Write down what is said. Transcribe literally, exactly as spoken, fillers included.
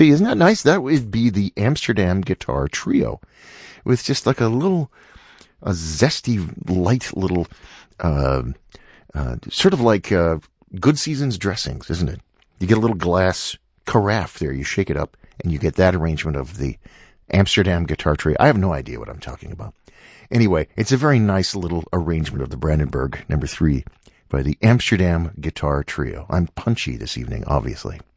Kathy, isn't that nice? That would be the Amsterdam Guitar Trio with just like a little, a zesty, light little, uh, uh, sort of like uh, Good Season's dressings, isn't it? You get a little glass carafe there, you shake it up, and you get that arrangement of the Amsterdam Guitar Trio. I have no idea what I'm talking about. Anyway, it's a very nice little arrangement of the Brandenburg number three by the Amsterdam Guitar Trio. I'm punchy this evening, obviously.